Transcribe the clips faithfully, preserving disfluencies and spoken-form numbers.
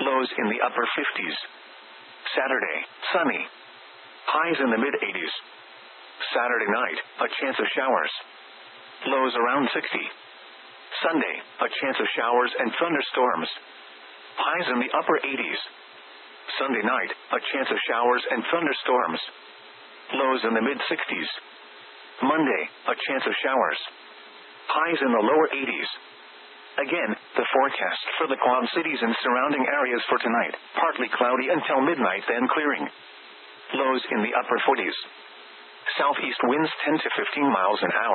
Lows in the upper fifties. Saturday, sunny. Highs in the mid-eighties. Saturday night, a chance of showers. Lows around sixty. Sunday, a chance of showers and thunderstorms. Highs in the upper eighties. Sunday night, a chance of showers and thunderstorms. Lows in the mid-sixties. Monday, a chance of showers. Highs in the lower eighties. Again, the forecast for the Quad Cities and surrounding areas for tonight, partly cloudy until midnight, then clearing. Lows in the upper forties. Southeast winds ten to fifteen miles an hour.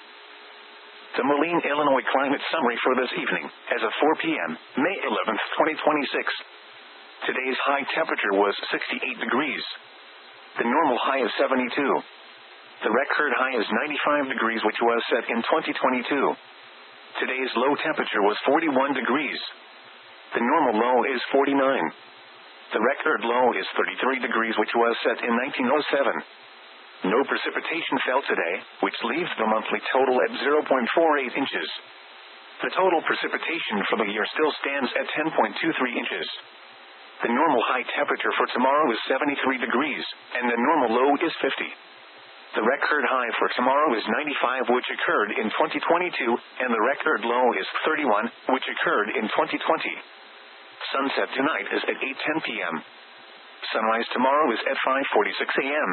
The Moline, Illinois climate summary for this evening, as of four p.m., May eleventh, twenty twenty-six. Today's high temperature was sixty-eight degrees. The normal high is seventy-two. The record high is ninety-five degrees, which was set in twenty twenty-two. Today's low temperature was forty-one degrees. The normal low is forty-nine. The record low is thirty-three degrees, which was set in nineteen oh seven. No precipitation fell today, which leaves the monthly total at zero point four eight inches. The total precipitation for the year still stands at ten point two three inches. The normal high temperature for tomorrow is seventy-three degrees, and the normal low is fifty. The record high for tomorrow is ninety-five, which occurred in twenty twenty-two, and the record low is thirty-one, which occurred in twenty twenty. Sunset tonight is at eight ten p.m. Sunrise tomorrow is at five forty-six a.m.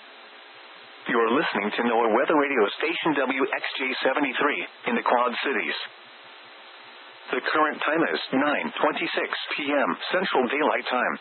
You're listening to NOAA Weather Radio Station W X J seventy-three, in the Quad Cities. The current time is nine twenty-six p.m. Central Daylight Time.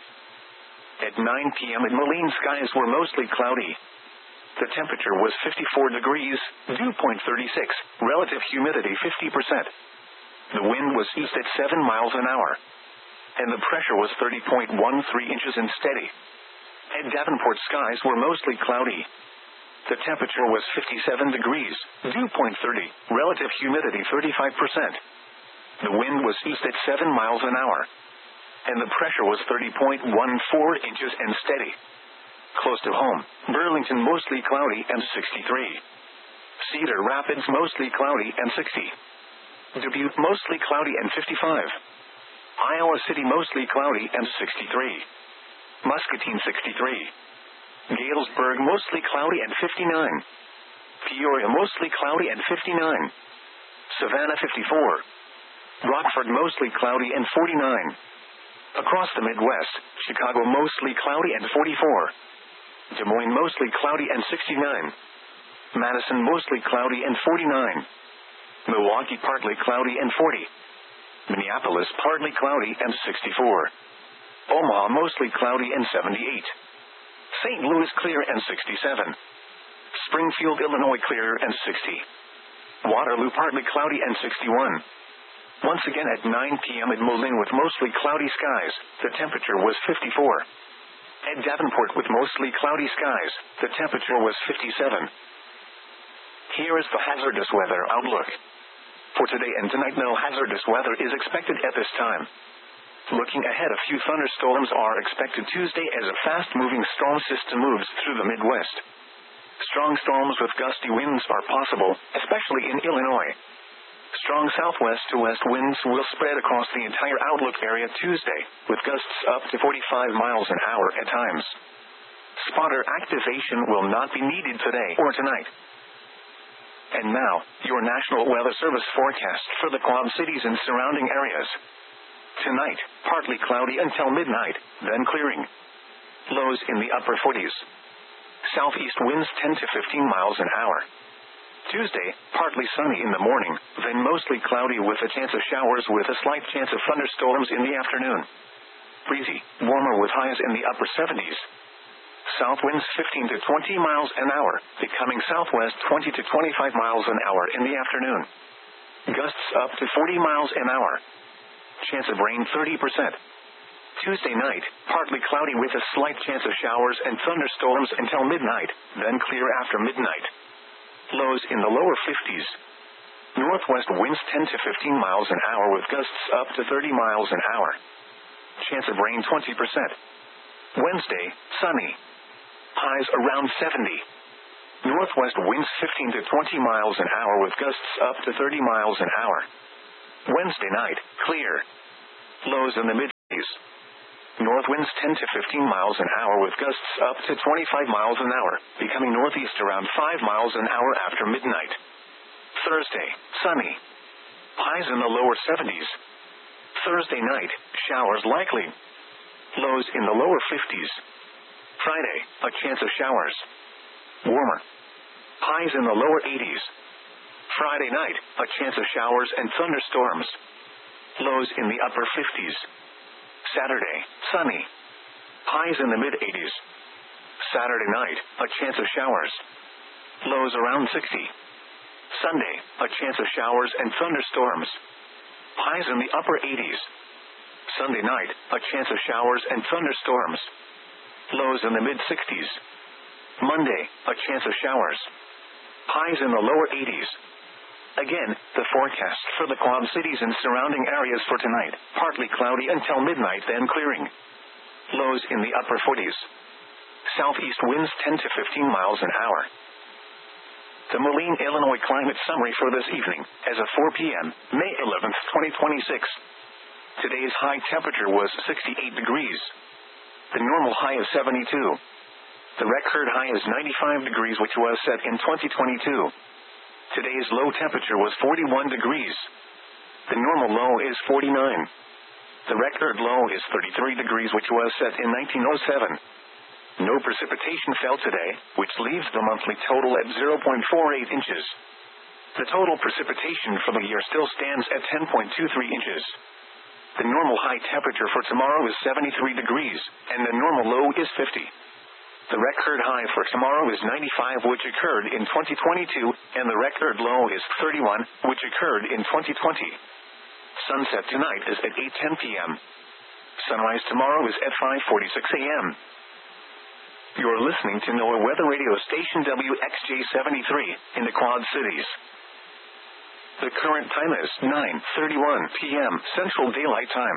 At nine p.m. at Moline, skies were mostly cloudy. The temperature was fifty-four degrees, dew point thirty-six, relative humidity fifty percent. The wind was east at seven miles an hour. And the pressure was thirty point one three inches and steady. At Davenport, skies were mostly cloudy. The temperature was fifty-seven degrees, dew point thirty, relative humidity thirty-five percent. The wind was east at seven miles an hour. And the pressure was thirty point one four inches and steady. Close to home, Burlington mostly cloudy and sixty-three. Cedar Rapids mostly cloudy and sixty. Dubuque mostly cloudy and fifty-five. Iowa City mostly cloudy and sixty-three. Muscatine sixty-three. Galesburg mostly cloudy and fifty-nine. Peoria mostly cloudy and fifty-nine. Savannah fifty-four. Rockford mostly cloudy and forty-nine. Across the Midwest, Chicago mostly cloudy and forty-four. Des Moines mostly cloudy and sixty-nine. Madison mostly cloudy and forty-nine. Milwaukee partly cloudy and forty. Minneapolis partly cloudy and sixty-four. Omaha mostly cloudy and seventy-eight. Saint Louis clear and sixty-seven. Springfield, Illinois clear and sixty. Waterloo partly cloudy and sixty-one. Once again at nine p.m. at Moline with mostly cloudy skies, the temperature was fifty-four. At Davenport with mostly cloudy skies, the temperature was fifty-seven. Here is the hazardous weather outlook. For today and tonight, no hazardous weather is expected at this time. Looking ahead, a few thunderstorms are expected Tuesday as a fast-moving storm system moves through the Midwest. Strong storms with gusty winds are possible, especially in Illinois. Strong southwest to west winds will spread across the entire outlook area Tuesday, with gusts up to forty-five miles an hour at times. Spotter activation will not be needed today or tonight. And now, your National Weather Service forecast for the Quad Cities and surrounding areas. Tonight, partly cloudy until midnight, then clearing. Lows in the upper forties. Southeast winds ten to fifteen miles an hour. Tuesday, partly sunny in the morning, then mostly cloudy with a chance of showers with a slight chance of thunderstorms in the afternoon. Breezy, warmer with highs in the upper seventies. South winds fifteen to twenty miles an hour, becoming southwest twenty to twenty-five miles an hour in the afternoon. Gusts up to forty miles an hour. Chance of rain thirty percent. Tuesday night, partly cloudy with a slight chance of showers and thunderstorms until midnight, then clear after midnight. Lows in the lower fifties. Northwest winds ten to fifteen miles an hour with gusts up to thirty miles an hour. Chance of rain twenty percent. Wednesday, sunny. Highs around seventy. Northwest winds fifteen to twenty miles an hour with gusts up to thirty miles an hour. Wednesday night, clear. Lows in the mid North winds ten to fifteen miles an hour with gusts up to twenty-five miles an hour, becoming northeast around five miles an hour after midnight. Thursday, sunny. Highs in the lower seventies. Thursday night, showers likely. Lows in the lower fifties. Friday, a chance of showers. Warmer. Highs in the lower eighties. Friday night, a chance of showers and thunderstorms. Lows in the upper fifties. Saturday, sunny. Highs in the mid-eighties. Saturday night, a chance of showers. Lows around sixty. Sunday, a chance of showers and thunderstorms. Highs in the upper eighties. Sunday night, a chance of showers and thunderstorms. Lows in the mid-sixties. Monday, a chance of showers. Highs in the lower eighties. Again, the forecast for the Quad Cities and surrounding areas for tonight, partly cloudy until midnight, then clearing. Lows in the upper forties. Southeast winds ten to fifteen miles an hour. The Moline, Illinois climate summary for this evening, as of four p.m., May eleventh, twenty twenty-six. Today's high temperature was sixty-eight degrees. The normal high is seventy-two. The record high is ninety-five degrees, which was set in twenty twenty-two. Today's low temperature was forty-one degrees. The normal low is forty-nine. The record low is thirty-three degrees, which was set in nineteen oh seven. No precipitation fell today, which leaves the monthly total at zero point four eight inches. The total precipitation for the year still stands at ten point two three inches. The normal high temperature for tomorrow is seventy-three degrees, and the normal low is fifty. The record high for tomorrow is ninety-five, which occurred in twenty twenty-two, and the record low is thirty-one, which occurred in twenty twenty. Sunset tonight is at eight ten p.m. Sunrise tomorrow is at five forty-six a.m. You're listening to NOAA Weather Radio Station W X J seventy-three, in the Quad Cities. The current time is nine thirty-one p.m. Central Daylight Time.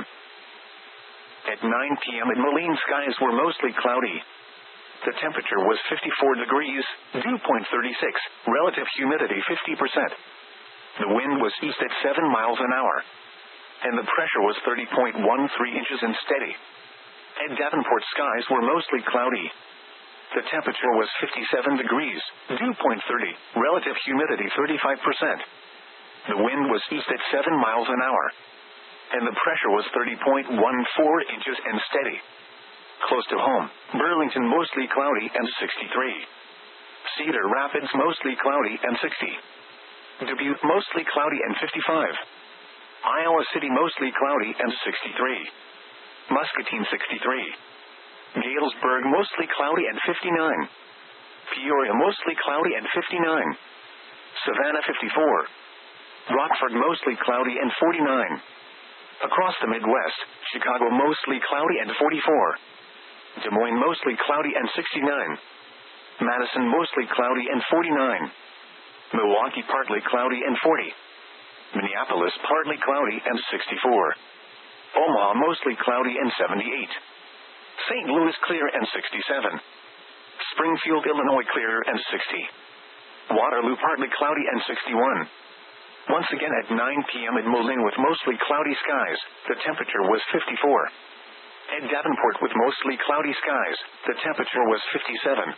At nine p.m. in Moline, skies were mostly cloudy. The temperature was fifty-four degrees, dew point thirty-six, relative humidity fifty percent. The wind was east at seven miles an hour. And the pressure was thirty point one three inches and steady. At Davenport, skies were mostly cloudy. The temperature was fifty-seven degrees, dew point thirty, relative humidity thirty-five percent. The wind was east at seven miles an hour. And the pressure was thirty point one four inches and steady. Close to home, Burlington mostly cloudy and sixty-three. Cedar Rapids mostly cloudy and sixty. Dubuque mostly cloudy and fifty-five. Iowa City mostly cloudy and sixty-three. Muscatine sixty-three. Galesburg mostly cloudy and fifty-nine. Peoria mostly cloudy and fifty-nine. Savannah fifty-four. Rockford mostly cloudy and forty-nine. Across the Midwest, Chicago mostly cloudy and forty-four. Des Moines mostly cloudy and sixty-nine. Madison mostly cloudy and forty-nine. Milwaukee partly cloudy and forty. Minneapolis partly cloudy and sixty-four. Omaha mostly cloudy and seventy-eight. Saint Louis clear and sixty-seven. Springfield, Illinois clear and sixty. Waterloo partly cloudy and sixty-one. Once again at nine p.m. in Moline with mostly cloudy skies, the temperature was fifty-four. At Davenport with mostly cloudy skies, the temperature was fifty-seven.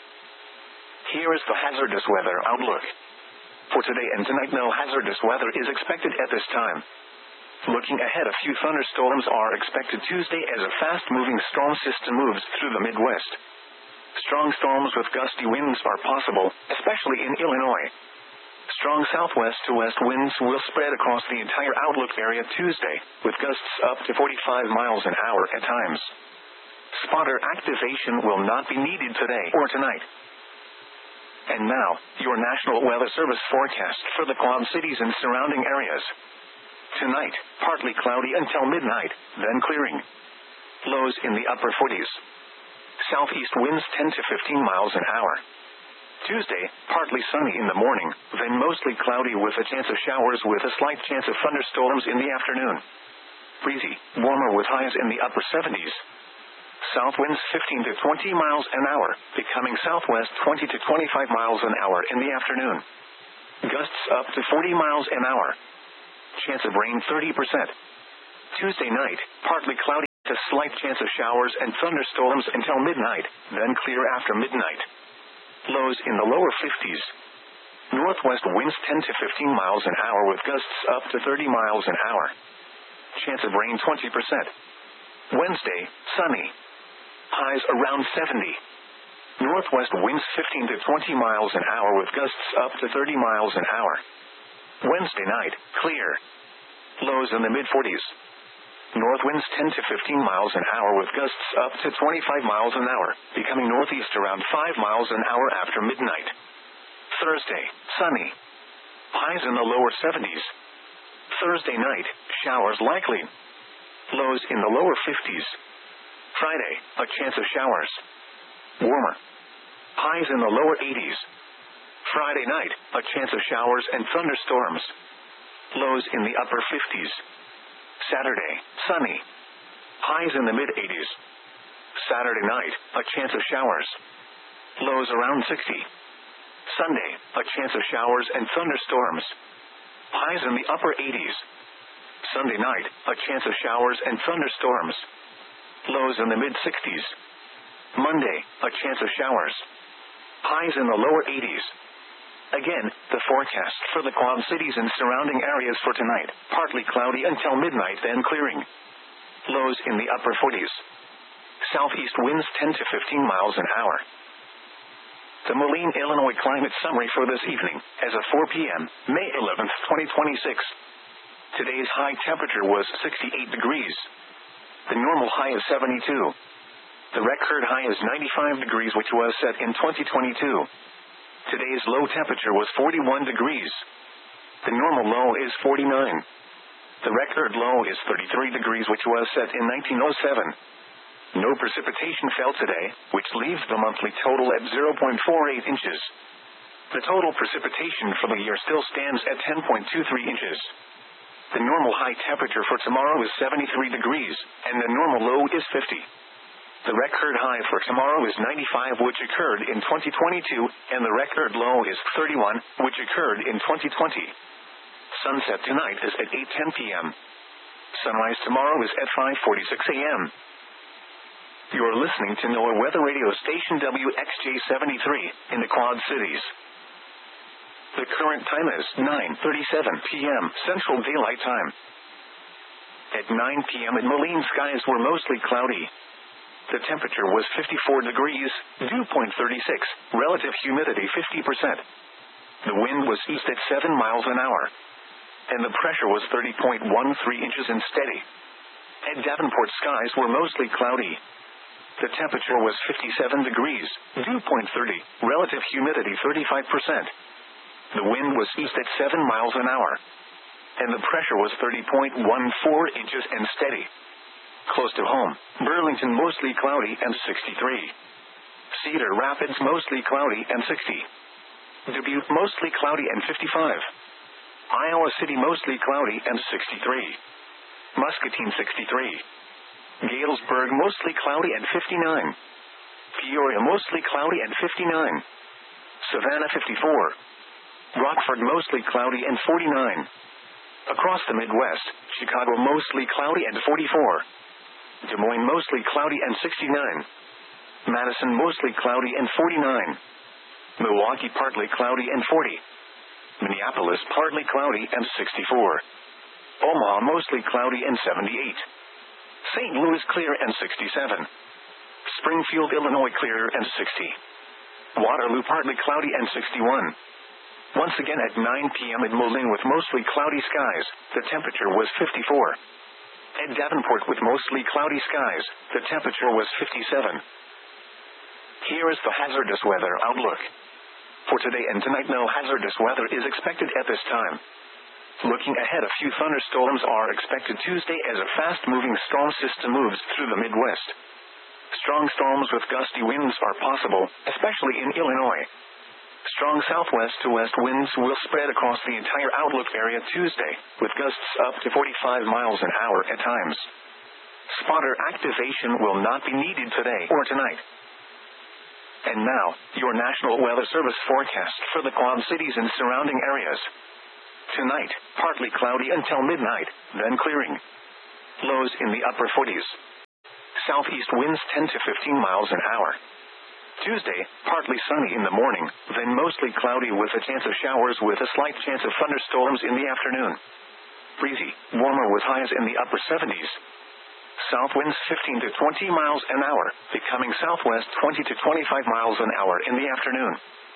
Here is the hazardous weather outlook. For today and tonight, no hazardous weather is expected at this time. Looking ahead, a few thunderstorms are expected Tuesday as a fast-moving storm system moves through the Midwest. Strong storms with gusty winds are possible, especially in Illinois. Strong southwest to west winds will spread across the entire outlook area Tuesday, with gusts up to forty-five miles an hour at times. Spotter activation will not be needed today or tonight. And now, your National Weather Service forecast for the Quad Cities and surrounding areas. Tonight, partly cloudy until midnight, then clearing. Lows in the upper forties. Southeast winds ten to fifteen miles an hour. Tuesday, partly sunny in the morning, then mostly cloudy with a chance of showers with a slight chance of thunderstorms in the afternoon. Breezy, warmer with highs in the upper seventies. South winds fifteen to twenty miles an hour, becoming southwest twenty to twenty-five miles an hour in the afternoon. Gusts up to forty miles an hour. Chance of rain thirty percent. Tuesday night, partly cloudy. A slight chance of showers and thunderstorms until midnight, then clear after midnight. Lows in the lower fifties. Northwest winds ten to fifteen miles an hour with gusts up to thirty miles an hour. Chance of rain twenty percent. Wednesday, sunny. Highs around seventy. Northwest winds fifteen to twenty miles an hour with gusts up to thirty miles an hour. Wednesday night, clear. Lows in the mid forties. North winds ten to fifteen miles an hour with gusts up to twenty-five miles an hour, becoming northeast around five miles an hour after midnight. Thursday, sunny. Highs in the lower seventies. Thursday night, showers likely. Lows in the lower fifties. Friday, a chance of showers. Warmer. Highs in the lower eighties. Friday night, a chance of showers and thunderstorms. Lows in the upper fifties. Saturday, sunny. Highs in the mid eighties. Saturday night, a chance of showers. Lows around sixty. Sunday, a chance of showers and thunderstorms. Highs in the upper eighties. Sunday night, a chance of showers and thunderstorms. Lows in the mid sixties. Monday, a chance of showers. Highs in the lower eighties. Again, the forecast for the Quad Cities and surrounding areas for tonight, partly cloudy until midnight, then clearing. Lows in the upper forties. Southeast winds ten to fifteen miles an hour. The Moline, Illinois climate summary for this evening, as of four p.m., May eleventh, twenty twenty-six. Today's high temperature was sixty-eight degrees. The normal high is seventy-two. The record high is ninety-five degrees, which was set in twenty twenty-two. Today's low temperature was forty-one degrees. The normal low is forty-nine. The record low is thirty-three degrees, which was set in nineteen oh seven. No precipitation fell today, which leaves the monthly total at zero point four eight inches. The total precipitation for the year still stands at ten point two three inches. The normal high temperature for tomorrow is seventy-three degrees, and the normal low is fifty. The record high for tomorrow is ninety-five, which occurred in twenty twenty-two, and the record low is thirty-one, which occurred in twenty twenty. Sunset tonight is at eight ten p.m. Sunrise tomorrow is at five forty-six a.m. You're listening to NOAA Weather Radio Station W X J seventy-three, in the Quad Cities. The current time is nine thirty-seven p.m. Central Daylight Time. At nine p.m. in Moline, skies were mostly cloudy. The temperature was fifty-four degrees, dew point thirty-six, relative humidity fifty percent. The wind was east at seven miles an hour. And the pressure was thirty point one three inches and steady. At Davenport, skies were mostly cloudy. The temperature was fifty-seven degrees, dew point thirty, relative humidity thirty-five percent. The wind was east at seven miles an hour. And the pressure was thirty point one four inches and steady. Close to home, Burlington mostly cloudy and sixty-three. Cedar Rapids mostly cloudy and sixty. Dubuque mostly cloudy and fifty-five. Iowa City mostly cloudy and sixty-three. Muscatine sixty-three. Galesburg mostly cloudy and fifty-nine. Peoria mostly cloudy and fifty-nine. Savannah fifty-four. Rockford mostly cloudy and forty-nine. Across the Midwest, Chicago mostly cloudy and forty-four. Des Moines mostly cloudy and sixty-nine. Madison mostly cloudy and forty-nine. Milwaukee partly cloudy and forty. Minneapolis partly cloudy and sixty-four. Omaha mostly cloudy and seventy-eight. Saint Louis clear and sixty-seven. Springfield, Illinois clear and sixty. Waterloo partly cloudy and sixty-one. Once again at nine p.m. in Moline with mostly cloudy skies, the temperature was fifty-four. At Davenport with mostly cloudy skies, the temperature was fifty-seven. Here is the hazardous weather outlook. For today and tonight, no hazardous weather is expected at this time. Looking ahead, a few thunderstorms are expected Tuesday as a fast-moving storm system moves through the Midwest. Strong storms with gusty winds are possible, especially in Illinois. Strong southwest to west winds will spread across the entire outlook area Tuesday, with gusts up to forty-five miles an hour at times. Spotter activation will not be needed today or tonight. And now, your National Weather Service forecast for the Quad Cities and surrounding areas. Tonight, partly cloudy until midnight, then clearing. Lows in the upper forties. Southeast winds ten to fifteen miles an hour. Tuesday, partly sunny in the morning, then mostly cloudy with a chance of showers with a slight chance of thunderstorms in the afternoon. Breezy, warmer with highs in the upper seventies. South winds fifteen to twenty miles an hour, becoming southwest twenty to twenty-five miles an hour in the afternoon.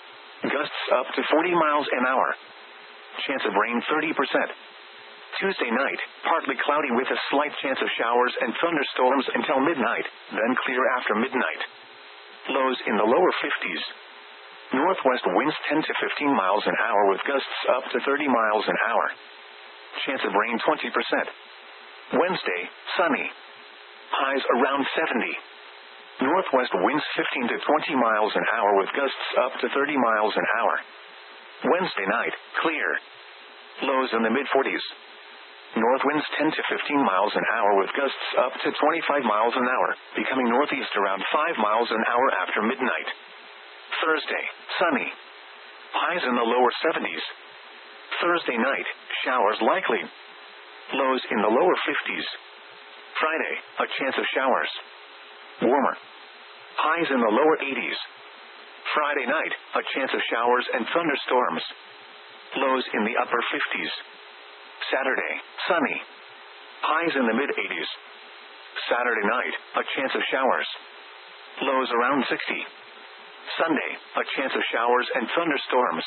Gusts up to forty miles an hour. Chance of rain thirty percent. Tuesday night, partly cloudy with a slight chance of showers and thunderstorms until midnight, then clear after midnight. Lows in the lower fifties. Northwest winds ten to fifteen miles an hour with gusts up to thirty miles an hour. Chance of rain twenty percent. Wednesday, sunny. Highs around seventy. Northwest winds fifteen to twenty miles an hour with gusts up to thirty miles an hour. Wednesday night, clear. Lows in the mid forties. North winds ten to fifteen miles an hour with gusts up to twenty-five miles an hour, becoming northeast around five miles an hour after midnight. Thursday, sunny. Highs in the lower seventies. Thursday night, showers likely. Lows in the lower fifties. Friday, a chance of showers. Warmer. Highs in the lower eighties. Friday night, a chance of showers and thunderstorms. Lows in the upper fifties. Saturday, sunny. Highs in the mid eighties. Saturday night, a chance of showers. Lows around sixty. Sunday, a chance of showers and thunderstorms.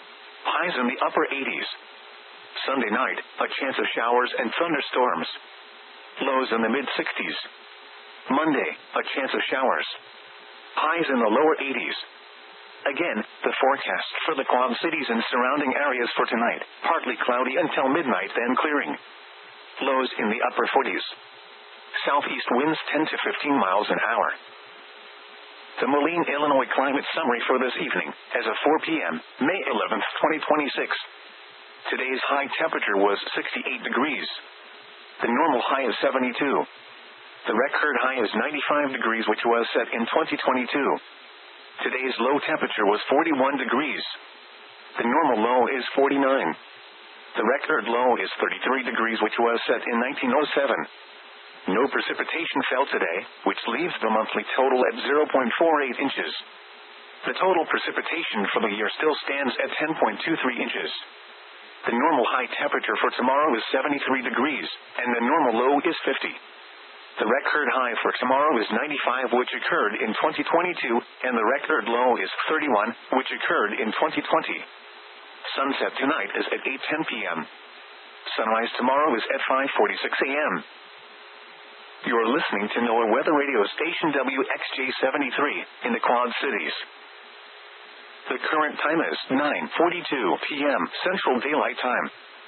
Highs in the upper eighties. Sunday night, a chance of showers and thunderstorms. Lows in the mid sixties. Monday, a chance of showers. Highs in the lower eighties. Again, the forecast for the Quad Cities and surrounding areas for tonight, partly cloudy until midnight then clearing. Lows in the upper forties. Southeast winds ten to fifteen miles an hour. The Moline, Illinois climate summary for this evening, as of four p.m., May eleventh, twenty twenty-six. Today's high temperature was sixty-eight degrees. The normal high is seventy-two. The record high is ninety-five degrees, which was set in twenty twenty-two. Today's low temperature was forty-one degrees. The normal low is forty-nine. The record low is thirty-three degrees, which was set in nineteen oh seven. No precipitation fell today, which leaves the monthly total at zero point four eight inches. The total precipitation for the year still stands at ten point two three inches. The normal high temperature for tomorrow is seventy-three degrees, and the normal low is fifty. The record high for tomorrow is ninety-five, which occurred in twenty twenty-two, and the record low is thirty-one, which occurred in twenty twenty. Sunset tonight is at eight ten p.m. Sunrise tomorrow is at five forty-six a.m. You are listening to NOAA Weather Radio Station W X J seventy-three, in the Quad Cities. The current time is nine forty-two p.m. Central Daylight Time.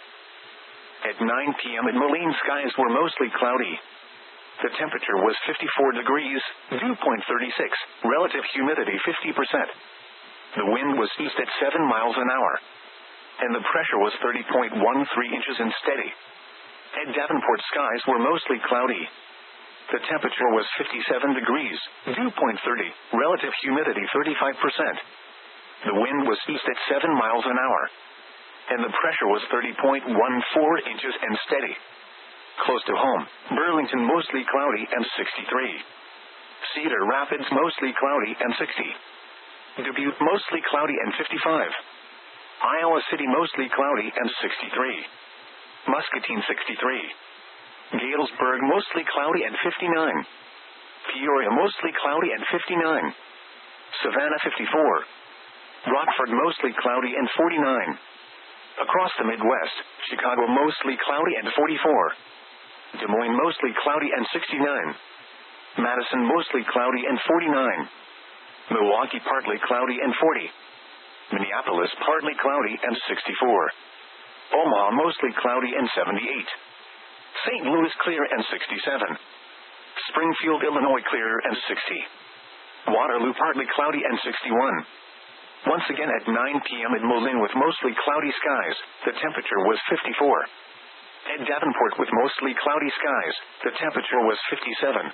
At nine p.m. in Moline, skies were mostly cloudy. The temperature was fifty-four degrees, dew point thirty-six, relative humidity fifty percent. The wind was east at seven miles an hour. And the pressure was thirty point one three inches and steady. At Davenport, skies were mostly cloudy. The temperature was fifty-seven degrees, dew point thirty, relative humidity thirty-five percent. The wind was east at seven miles an hour. And the pressure was thirty point one four inches and steady. Close to home, Burlington mostly cloudy and sixty-three. Cedar Rapids mostly cloudy and sixty. Dubuque mostly cloudy and fifty-five. Iowa City mostly cloudy and sixty-three. Muscatine sixty-three. Galesburg mostly cloudy and fifty-nine. Peoria mostly cloudy and fifty-nine. Savannah fifty-four. Rockford mostly cloudy and forty-nine. Across the Midwest, Chicago mostly cloudy and forty-four. Des Moines mostly cloudy and sixty-nine. Madison mostly cloudy and forty-nine. Milwaukee partly cloudy and forty. Minneapolis partly cloudy and sixty-four. Omaha mostly cloudy and seventy-eight. Saint Louis clear and sixty-seven. Springfield, Illinois clear and sixty. Waterloo partly cloudy and sixty-one. Once again at nine p.m. in Moline with mostly cloudy skies, the temperature was fifty-four. At Davenport with mostly cloudy skies, the temperature was fifty-seven.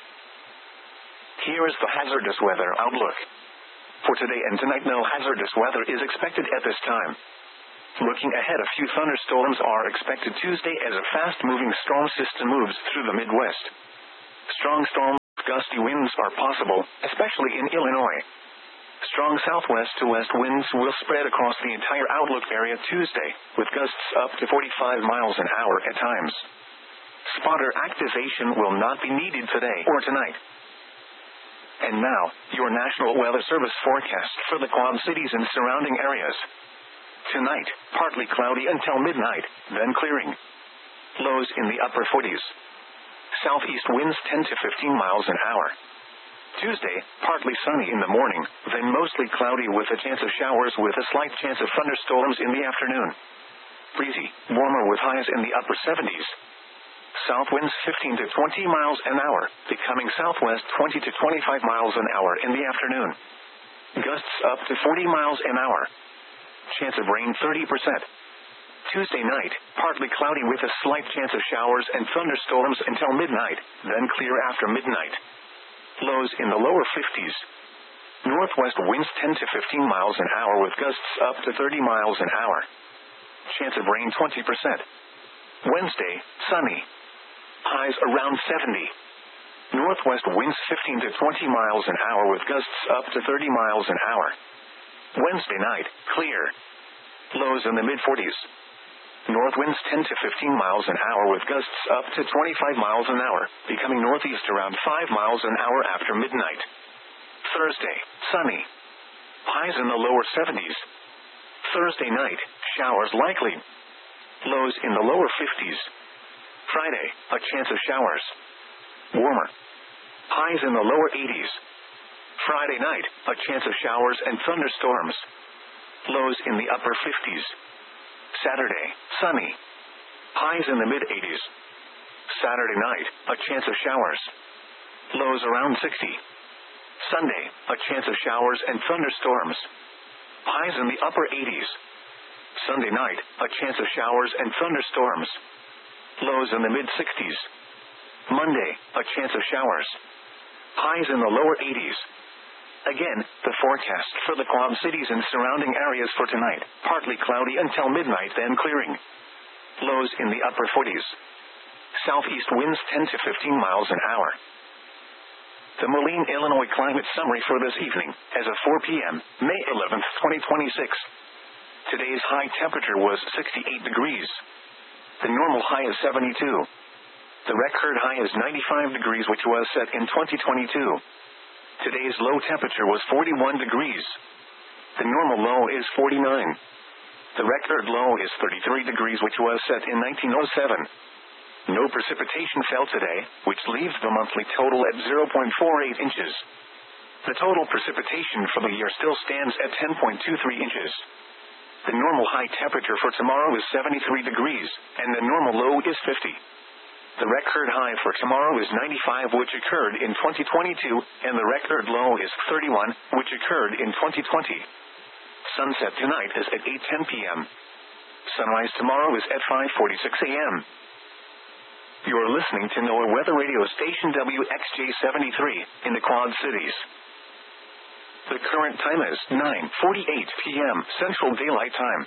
Here is the hazardous weather outlook. For today and tonight, no hazardous weather is expected at this time. Looking ahead, a few thunderstorms are expected Tuesday as a fast-moving storm system moves through the Midwest. Strong storms Gusty winds are possible, especially in Illinois. Strong southwest to west winds will spread across the entire outlook area Tuesday, with gusts up to forty-five miles an hour at times. Spotter activation will not be needed today or tonight. And now, your National Weather Service forecast for the Quad Cities and surrounding areas. Tonight, partly cloudy until midnight, then clearing. Lows in the upper forties. Southeast winds ten to fifteen miles an hour. Tuesday, partly sunny in the morning, then mostly cloudy with a chance of showers with a slight chance of thunderstorms in the afternoon. Breezy, warmer with highs in the upper seventies. South winds fifteen to twenty miles an hour, becoming southwest twenty to twenty-five miles an hour in the afternoon. Gusts up to forty miles an hour. Chance of rain thirty percent. Tuesday night, partly cloudy with a slight chance of showers and thunderstorms until midnight, then clear after midnight. Lows in the lower fifties. Northwest winds ten to fifteen miles an hour with gusts up to thirty miles an hour. Chance of rain twenty percent. Wednesday, sunny. Highs around seventy. Northwest winds fifteen to twenty miles an hour with gusts up to thirty miles an hour. Wednesday night, clear. Lows in the mid forties. North winds ten to fifteen miles an hour with gusts up to twenty-five miles an hour, becoming northeast around five miles an hour after midnight. Thursday, sunny. Highs in the lower seventies. Thursday night, showers likely. Lows in the lower fifties. Friday, a chance of showers. Warmer. Highs in the lower eighties. Friday night, a chance of showers and thunderstorms. Lows in the upper fifties. Saturday, sunny. Highs in the mid eighties. Saturday night, a chance of showers. Lows around sixty. Sunday, a chance of showers and thunderstorms. Highs in the upper eighties. Sunday night, a chance of showers and thunderstorms. Lows in the mid sixties. Monday, a chance of showers. Highs in the lower eighties. Again, the forecast for the Quad Cities and surrounding areas for tonight, partly cloudy until midnight then clearing. Lows in the upper forties. Southeast winds ten to fifteen miles an hour. The Moline, Illinois climate summary for this evening, as of four p.m., May eleventh, twenty twenty-six. Today's high temperature was sixty-eight degrees. The normal high is seventy-two. The record high is ninety-five degrees, which was set in twenty twenty-two. Today's low temperature was forty-one degrees. The normal low is forty-nine. The record low is thirty-three degrees, which was set in nineteen oh seven. No precipitation fell today, which leaves the monthly total at zero point four eight inches. The total precipitation for the year still stands at ten point two three inches. The normal high temperature for tomorrow is seventy-three degrees, and the normal low is fifty. The record high for tomorrow is ninety-five, which occurred in twenty twenty-two, and the record low is thirty-one, which occurred in twenty twenty. Sunset tonight is at eight ten p.m. Sunrise tomorrow is at five forty-six a.m. You're listening to NOAA Weather Radio Station W X J seventy-three, in the Quad Cities. The current time is nine forty-eight p.m. Central Daylight Time.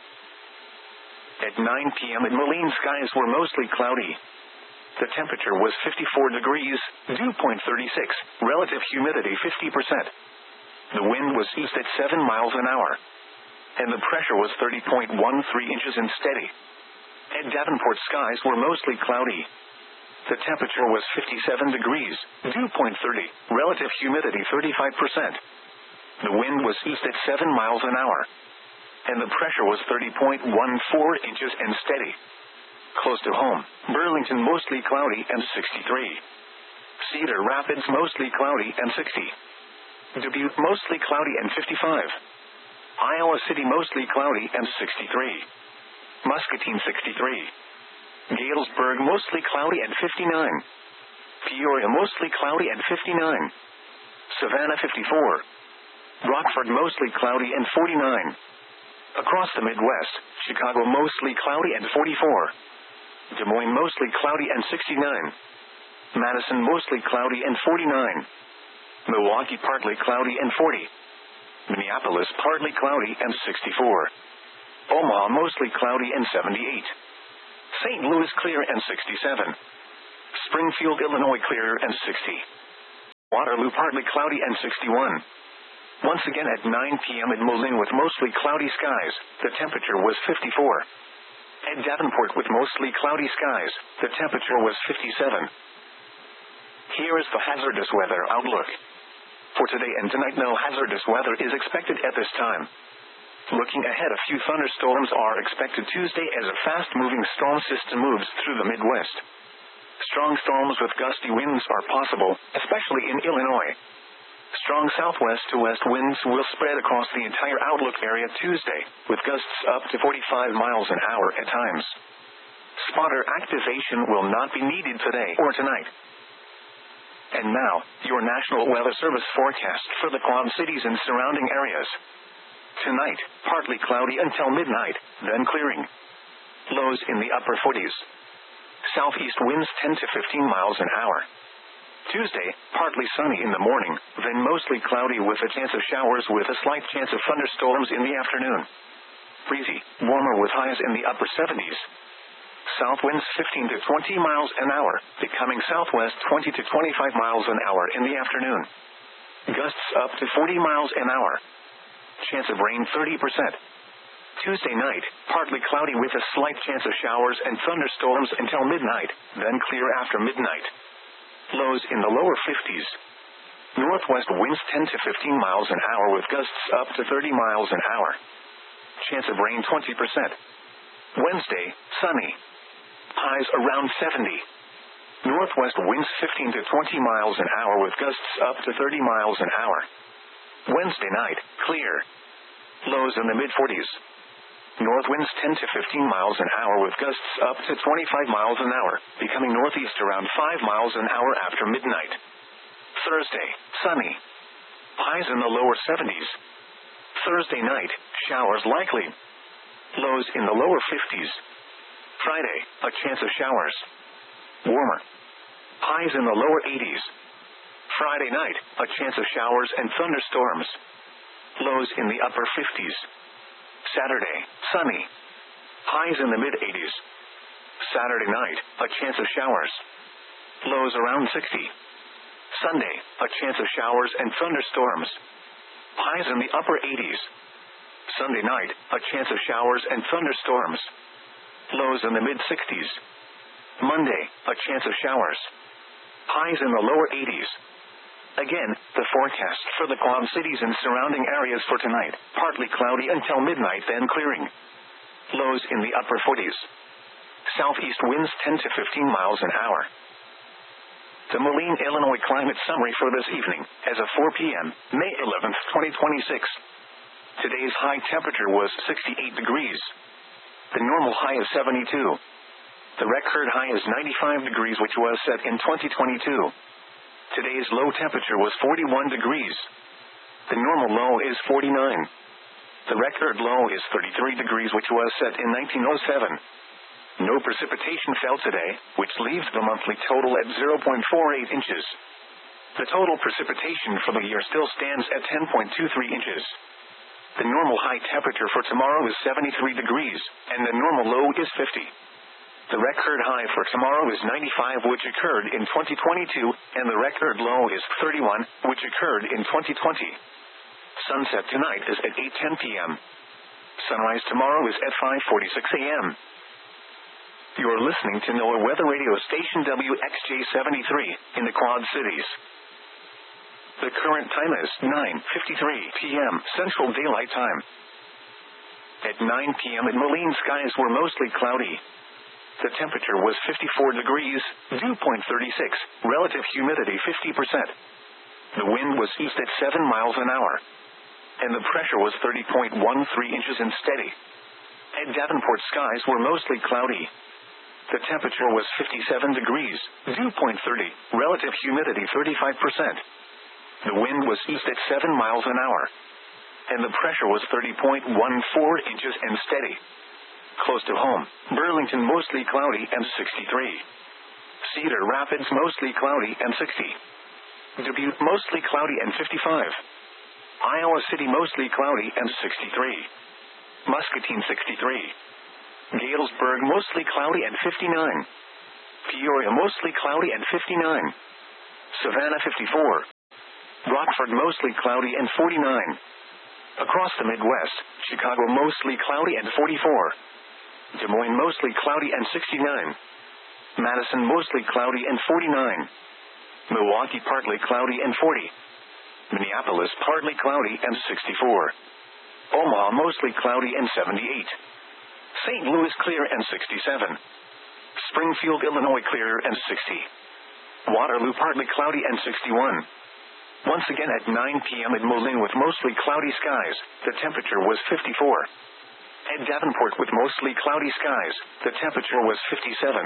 At nine p.m. in Moline, skies were mostly cloudy. The temperature was fifty-four degrees, dew point thirty-six, relative humidity fifty percent. The wind was east at seven miles an hour. And the pressure was thirty point one three inches and steady. At Davenport, skies were mostly cloudy. The temperature was fifty-seven degrees, dew point thirty, relative humidity thirty-five percent. The wind was east at seven miles an hour. And the pressure was thirty point one four inches and steady. Close to home, Burlington mostly cloudy and sixty-three. Cedar Rapids mostly cloudy and sixty. Dubuque mostly cloudy and fifty-five. Iowa City mostly cloudy and sixty-three. Muscatine sixty-three. Galesburg mostly cloudy and fifty-nine. Peoria mostly cloudy and fifty-nine. Savannah fifty-four. Rockford mostly cloudy and forty-nine. Across the Midwest, Chicago mostly cloudy and forty-four. Des Moines mostly cloudy and sixty-nine. Madison mostly cloudy and forty-nine. Milwaukee partly cloudy and forty. Minneapolis partly cloudy and sixty-four. Omaha mostly cloudy and seventy-eight. Saint Louis clear and sixty-seven. Springfield, Illinois clear and sixty. Waterloo partly cloudy and sixty-one. Once again at nine p.m. at Moline with mostly cloudy skies, the temperature was fifty-four. At Davenport with mostly cloudy skies, the temperature was fifty-seven. Here is the hazardous weather outlook. For today and tonight, no hazardous weather is expected at this time. Looking ahead, a few thunderstorms are expected Tuesday as a fast-moving storm system moves through the Midwest. Strong storms with gusty winds are possible, especially in Illinois. Strong southwest to west winds will spread across the entire outlook area Tuesday, with gusts up to forty-five miles an hour at times. Spotter activation will not be needed today or tonight. And now, your National Weather Service forecast for the Quad Cities and surrounding areas. Tonight, partly cloudy until midnight, then clearing. Lows in the upper forties. Southeast winds ten to fifteen miles an hour. Tuesday, partly sunny in the morning, then mostly cloudy with a chance of showers with a slight chance of thunderstorms in the afternoon. Breezy, warmer with highs in the upper seventies. South winds fifteen to twenty miles an hour, becoming southwest twenty to twenty-five miles an hour in the afternoon. Gusts up to forty miles an hour. Chance of rain thirty percent. Tuesday night, partly cloudy with a slight chance of showers and thunderstorms until midnight, then clear after midnight. Lows in the lower fifties. Northwest winds ten to fifteen miles an hour with gusts up to thirty miles an hour. Chance of rain twenty percent. Wednesday, sunny. Highs around seventy. Northwest winds fifteen to twenty miles an hour with gusts up to thirty miles an hour. Wednesday night, clear. Lows in the mid forties. North winds ten to fifteen miles an hour with gusts up to twenty-five miles an hour, becoming northeast around five miles an hour after midnight. Thursday, sunny. Highs in the lower seventies. Thursday night, showers likely. Lows in the lower fifties. Friday, a chance of showers. Warmer. Highs in the lower eighties. Friday night, a chance of showers and thunderstorms. Lows in the upper fifties. Saturday, sunny. Highs in the mid eighties. Saturday night, a chance of showers. Lows around sixty. Sunday, a chance of showers and thunderstorms. Highs in the upper eighties. Sunday night, a chance of showers and thunderstorms. Lows in the mid sixties. Monday, a chance of showers. Highs in the lower eighties. Again, the forecast for the Quad Cities and surrounding areas for tonight, partly cloudy until midnight, then clearing. Lows in the upper forties. Southeast winds ten to fifteen miles an hour. The Moline, Illinois climate summary for this evening, as of four p.m., May eleventh, twenty twenty-six. Today's high temperature was sixty-eight degrees. The normal high is seventy-two. The record high is ninety-five degrees, which was set in twenty twenty-two. Today's low temperature was forty-one degrees. The normal low is forty-nine. The record low is thirty-three degrees, which was set in nineteen oh seven. No precipitation fell today, which leaves the monthly total at zero point four eight inches. The total precipitation for the year still stands at ten point two three inches. The normal high temperature for tomorrow is seventy-three degrees, and the normal low is fifty. The record high for tomorrow is ninety-five, which occurred in twenty twenty-two, and the record low is thirty-one, which occurred in twenty twenty. Sunset tonight is at eight ten p.m. Sunrise tomorrow is at five forty-six a.m. You are listening to NOAA Weather Radio Station W X J seventy-three, in the Quad Cities. The current time is nine fifty-three p.m. Central Daylight Time. At nine p.m. at Moline, skies were mostly cloudy. The temperature was fifty-four degrees, dew point thirty-six, relative humidity fifty percent. The wind was east at seven miles an hour. And the pressure was thirty point one three inches and steady. At Davenport, skies were mostly cloudy. The temperature was fifty-seven degrees, dew point thirty, relative humidity thirty-five percent. The wind was east at seven miles an hour. And the pressure was thirty point one four inches and steady. Close to home, Burlington mostly cloudy and sixty-three. Cedar Rapids mostly cloudy and sixty. Dubuque mostly cloudy and fifty-five. Iowa City mostly cloudy and sixty-three. Muscatine sixty-three. Galesburg mostly cloudy and fifty-nine. Peoria mostly cloudy and fifty-nine. Savannah fifty-four. Rockford mostly cloudy and forty-nine. Across the Midwest, Chicago mostly cloudy and forty-four. Des Moines mostly cloudy and sixty-nine. Madison mostly cloudy and forty-nine. Milwaukee partly cloudy and forty. Minneapolis partly cloudy and sixty-four. Omaha mostly cloudy and seventy-eight. Saint Louis clear and sixty-seven. Springfield, Illinois clear and sixty. Waterloo partly cloudy and sixty-one. Once again at nine p.m. at Moline with mostly cloudy skies, the temperature was fifty-four. At Davenport with mostly cloudy skies, the temperature was fifty-seven.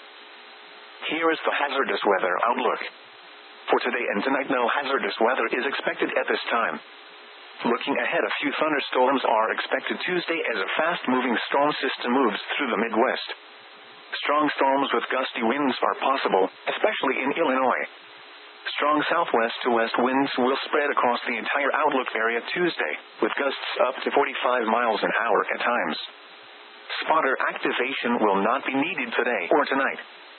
Here is the hazardous weather outlook. For today and tonight, no hazardous weather is expected at this time. Looking ahead, a few thunderstorms are expected Tuesday as a fast-moving storm system moves through the Midwest. Strong storms with gusty winds are possible, especially in Illinois. Strong southwest to west winds will spread across the entire outlook area Tuesday, with gusts up to forty-five miles an hour at times. Spotter activation will not be needed today or tonight.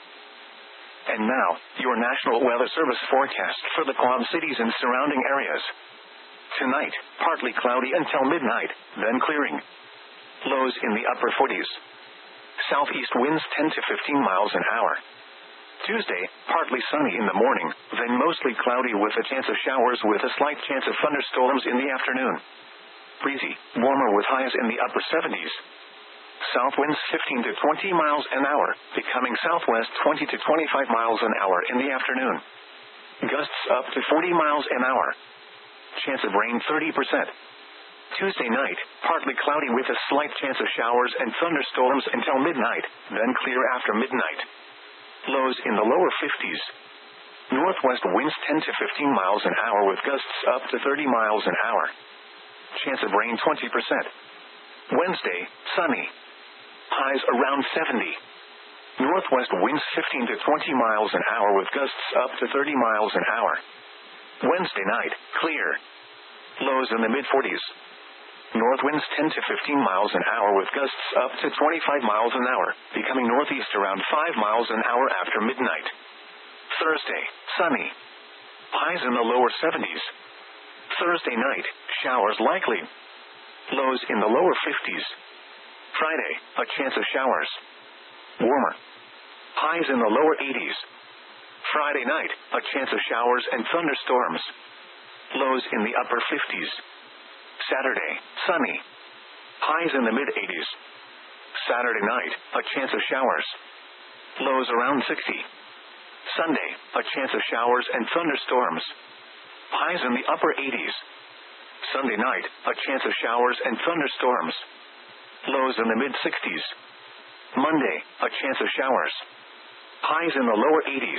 And now, your National Weather Service forecast for the Quad Cities and surrounding areas. Tonight, partly cloudy until midnight, then clearing. Lows in the upper forties. Southeast winds ten to fifteen miles an hour. Tuesday, partly sunny in the morning, then mostly cloudy with a chance of showers with a slight chance of thunderstorms in the afternoon. Breezy, warmer with highs in the upper seventies. South winds fifteen to twenty miles an hour, becoming southwest twenty to twenty-five miles an hour in the afternoon. Gusts up to forty miles an hour. Chance of rain thirty percent. Tuesday night, partly cloudy with a slight chance of showers and thunderstorms until midnight, then clear after midnight. Lows in the lower fifties. Northwest winds ten to fifteen miles an hour with gusts up to thirty miles an hour. Chance of rain twenty percent. Wednesday, sunny. Highs around seventy. Northwest winds fifteen to twenty miles an hour with gusts up to thirty miles an hour. Wednesday night, clear. Lows in the mid forties. North winds ten to fifteen miles an hour with gusts up to twenty-five miles an hour, becoming northeast around five miles an hour after midnight. Thursday, sunny. Highs in the lower seventies. Thursday night, showers likely. Lows in the lower fifties. Friday, a chance of showers. Warmer. Highs in the lower eighties. Friday night, a chance of showers and thunderstorms. Lows in the upper fifties. Saturday, sunny. Highs in the mid eighties. Saturday night, a chance of showers. Lows around sixty. Sunday, a chance of showers and thunderstorms. Highs in the upper eighties. Sunday night, a chance of showers and thunderstorms. Lows in the mid sixties. Monday, a chance of showers. Highs in the lower eighties.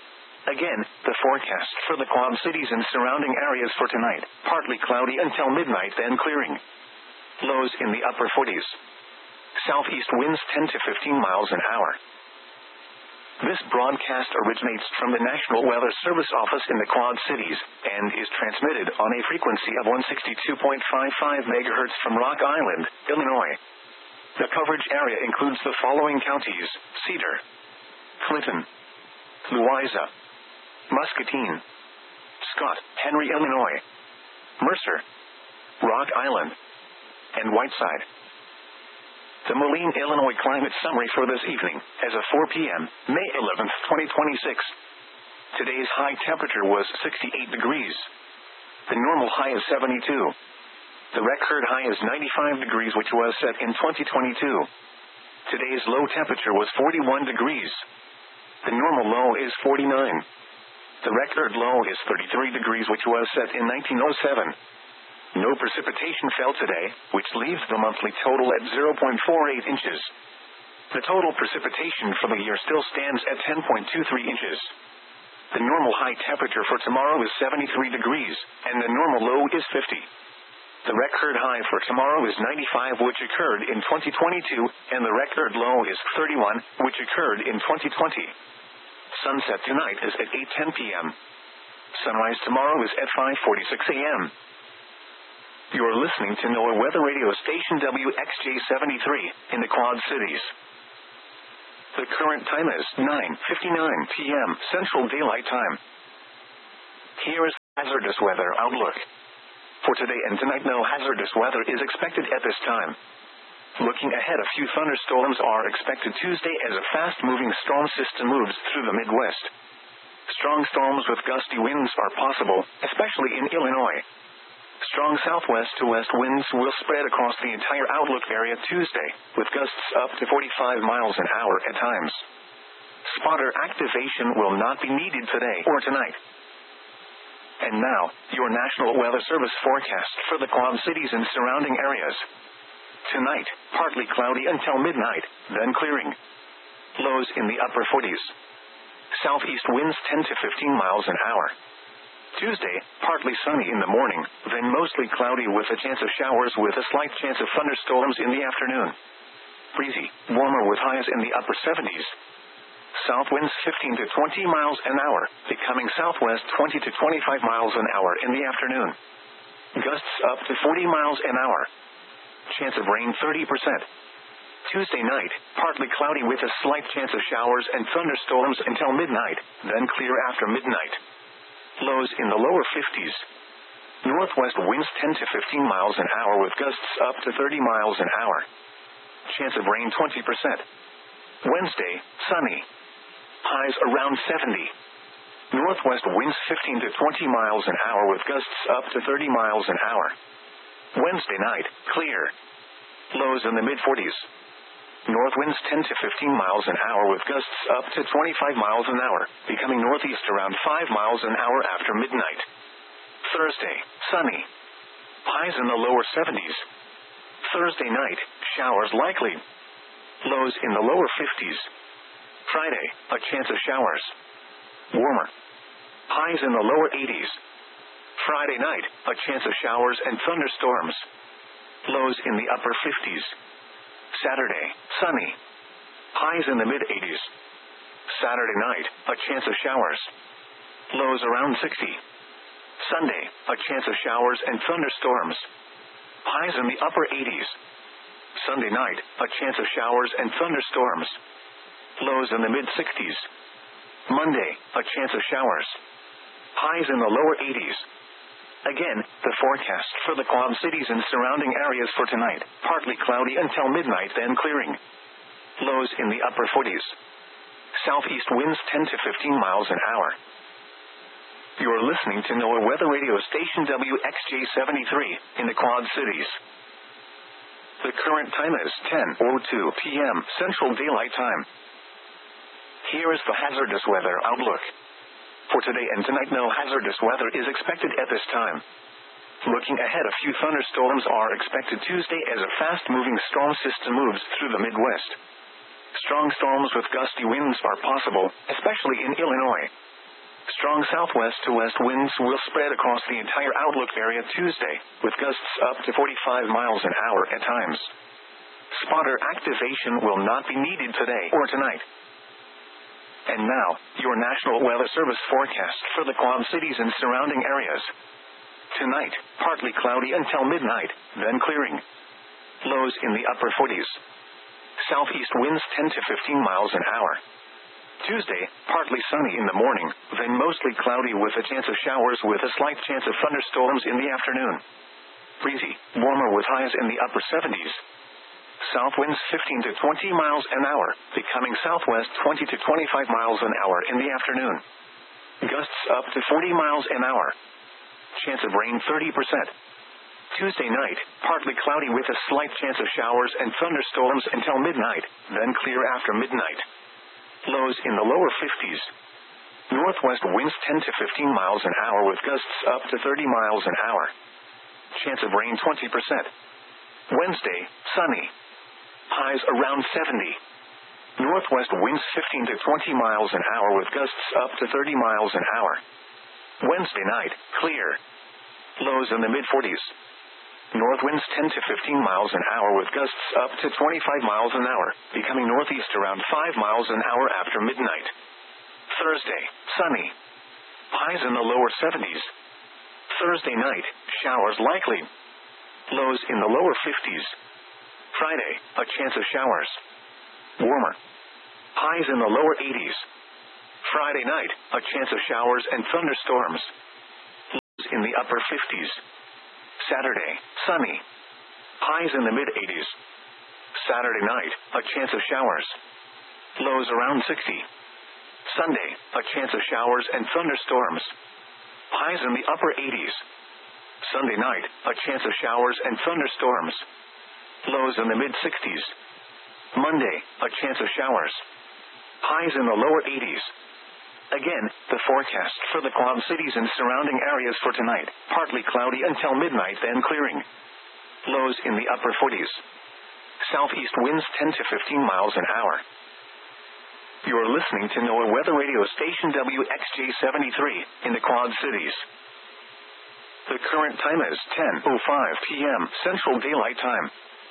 Again, the forecast for the Quad Cities and surrounding areas for tonight, partly cloudy until midnight then clearing. Lows in the upper forties. Southeast winds ten to fifteen miles an hour. This broadcast originates from the National Weather Service office in the Quad Cities, and is transmitted on a frequency of one sixty-two point five five megahertz from Rock Island, Illinois. The coverage area includes the following counties: Cedar, Clinton, Louisa, Muscatine, Scott, Henry, Illinois, Mercer, Rock Island, and Whiteside. The Moline, Illinois climate summary for this evening, as of four p.m., May eleventh, twenty twenty-six. Today's high temperature was sixty-eight degrees. The normal high is seventy-two. The record high is ninety-five degrees, which was set in twenty twenty-two. Today's low temperature was forty-one degrees. The normal low is forty-nine. The record low is thirty-three degrees, which was set in nineteen oh seven. No precipitation fell today, which leaves the monthly total at zero point four eight inches. The total precipitation for the year still stands at ten point two three inches. The normal high temperature for tomorrow is seventy-three degrees, and the normal low is fifty. The record high for tomorrow is ninety-five, which occurred in twenty twenty-two, and the record low is thirty-one, which occurred in twenty twenty. Sunset tonight is at eight ten p.m. Sunrise tomorrow is at five forty-six a.m. You're listening to NOAA Weather Radio Station W X J seventy-three in the Quad Cities. The current time is nine fifty-nine p.m. Central Daylight Time. Here is hazardous weather outlook. For today and tonight, no hazardous weather is expected at this time. Looking ahead, a few thunderstorms are expected Tuesday as a fast-moving storm system moves through the Midwest. Strong storms with gusty winds are possible, especially in Illinois. Strong southwest to west winds will spread across the entire outlook area Tuesday, with gusts up to forty-five miles an hour at times. Spotter activation will not be needed today or tonight. And now, your National Weather Service forecast for the Quad Cities and surrounding areas. Tonight, partly cloudy until midnight, then clearing. Lows in the upper forties. Southeast winds ten to fifteen miles an hour. Tuesday, partly sunny in the morning, then mostly cloudy with a chance of showers with a slight chance of thunderstorms in the afternoon. Breezy, warmer with highs in the upper seventies. South winds fifteen to twenty miles an hour, becoming southwest twenty to twenty-five miles an hour in the afternoon. Gusts up to forty miles an hour. Chance of rain thirty percent. Tuesday night, partly cloudy with a slight chance of showers and thunderstorms until midnight, then clear after midnight. Lows in the lower fifties. Northwest winds ten to fifteen miles an hour with gusts up to thirty miles an hour. Chance of rain twenty percent. Wednesday, sunny. Highs around seventy. Northwest winds fifteen to twenty miles an hour with gusts up to thirty miles an hour. Wednesday night, clear. Lows in the mid forties. North winds ten to fifteen miles an hour with gusts up to twenty-five miles an hour, becoming northeast around five miles an hour after midnight. Thursday, sunny. Highs in the lower seventies. Thursday night, showers likely. Lows in the lower fifties. Friday, a chance of showers. Warmer. Highs in the lower eighties. Friday night, a chance of showers and thunderstorms. Lows in the upper fifties. Saturday, sunny. Highs in the mid eighties. Saturday night, a chance of showers. Lows around sixty. Sunday, a chance of showers and thunderstorms. Highs in the upper eighties. Sunday night, a chance of showers and thunderstorms. Lows in the mid sixties. Monday, a chance of showers. Highs in the lower eighties. Again, the forecast for the Quad Cities and surrounding areas for tonight, partly cloudy until midnight, then clearing. Lows in the upper forties. Southeast winds ten to fifteen miles an hour. You're listening to NOAA Weather Radio Station W X J seventy-three, in the Quad Cities. The current time is ten oh two p.m. Central Daylight Time. Here is the hazardous weather outlook. For today and tonight, no hazardous weather is expected at this time. Looking ahead, a few thunderstorms are expected Tuesday as a fast-moving storm system moves through the Midwest. Strong storms with gusty winds are possible, especially in Illinois. Strong southwest to west winds will spread across the entire outlook area Tuesday, with gusts up to forty-five miles an hour at times. Spotter activation will not be needed today or tonight. And now, your National Weather Service forecast for the Quad Cities and surrounding areas. Tonight, partly cloudy until midnight, then clearing. Lows in the upper forties. Southeast winds ten to fifteen miles an hour. Tuesday, partly sunny in the morning, then mostly cloudy with a chance of showers with a slight chance of thunderstorms in the afternoon. Breezy, warmer with highs in the upper seventies. South winds fifteen to twenty miles an hour, becoming southwest twenty to twenty-five miles an hour in the afternoon. Gusts up to forty miles an hour. Chance of rain thirty percent. Tuesday night, partly cloudy with a slight chance of showers and thunderstorms until midnight, then clear after midnight. Lows in the lower fifties. Northwest winds ten to fifteen miles an hour with gusts up to thirty miles an hour. Chance of rain twenty percent. Wednesday, sunny. Highs around seventy. Northwest winds fifteen to twenty miles an hour with gusts up to thirty miles an hour. Wednesday night, clear. Lows in the mid forties. North winds ten to fifteen miles an hour with gusts up to twenty-five miles an hour, becoming northeast around five miles an hour after midnight. Thursday, sunny. Highs in the lower seventies. Thursday night, showers likely. Lows in the lower fifties. Friday, a chance of showers. Warmer. Highs in the lower eighties. Friday night, a chance of showers and thunderstorms. in the upper fifties. Saturday, sunny. Highs in the mid-eighties. Saturday night, a chance of showers. Lows around sixty. Sunday, a chance of showers and thunderstorms. Highs in the upper eighties. Sunday night, a chance of showers and thunderstorms. Lows in the mid-sixties. Monday, a chance of showers. Highs in the lower eighties. Again, the forecast for the Quad Cities and surrounding areas for tonight, partly cloudy until midnight, then clearing. Lows in the upper forties. Southeast winds ten to fifteen miles an hour. You are listening to NOAA Weather Radio Station W X J seventy-three in the Quad Cities. The current time is ten oh five p.m. Central Daylight Time.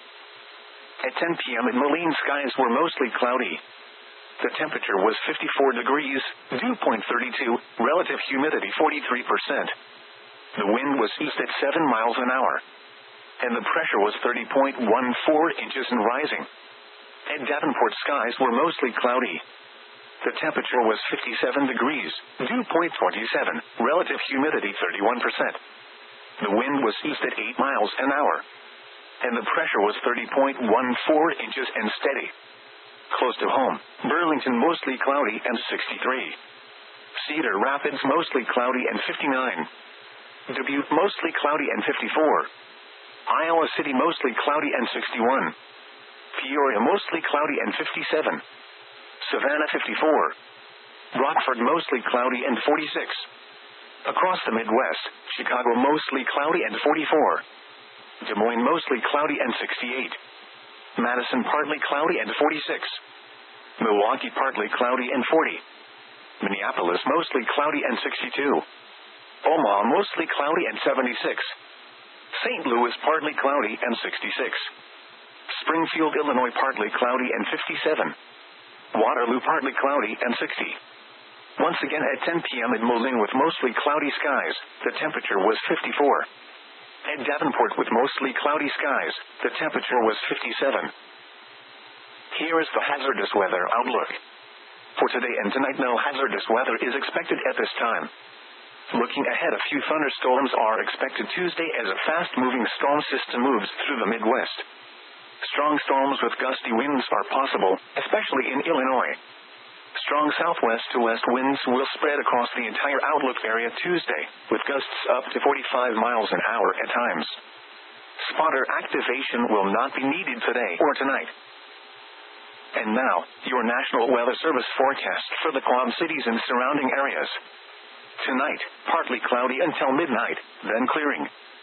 At ten p.m. in Moline, skies were mostly cloudy. The temperature was fifty-four degrees, dew point thirty-two, relative humidity forty-three percent. The wind was east at seven miles an hour. And the pressure was thirty point one four inches and rising. At Davenport, skies were mostly cloudy. The temperature was fifty-seven degrees, dew point twenty-seven, relative humidity thirty-one percent. The wind was east at eight miles an hour. And the pressure was thirty point one four inches and steady. Close to home, Burlington mostly cloudy and sixty-three. Cedar Rapids mostly cloudy and fifty-nine. Dubuque mostly cloudy and fifty-four. Iowa City mostly cloudy and sixty-one. Peoria mostly cloudy and fifty-seven. Savannah fifty-four. Rockford mostly cloudy and forty-six. Across the Midwest, Chicago mostly cloudy and forty-four. Des Moines mostly cloudy and sixty-eight. Madison partly cloudy and forty-six. Milwaukee partly cloudy and forty. Minneapolis mostly cloudy and sixty-two. Omaha mostly cloudy and seventy-six. Saint Louis partly cloudy and sixty-six. Springfield, Illinois partly cloudy and fifty-seven. Waterloo partly cloudy and sixty. Once again at ten p.m. in Moline with mostly cloudy skies, the temperature was fifty-four. At Davenport with mostly cloudy skies, the temperature was fifty-seven. Here is the hazardous weather outlook. For today and tonight, no hazardous weather is expected at this time. Looking ahead, a few thunderstorms are expected Tuesday as a fast-moving storm system moves through the Midwest. Strong storms with gusty winds are possible, especially in Illinois. Strong southwest to west winds will spread across the entire outlook area Tuesday, with gusts up to forty-five miles an hour at times. Spotter activation will not be needed today or tonight. And now, your National Weather Service forecast for the Quad Cities and surrounding areas. Tonight, partly cloudy until midnight, then clearing.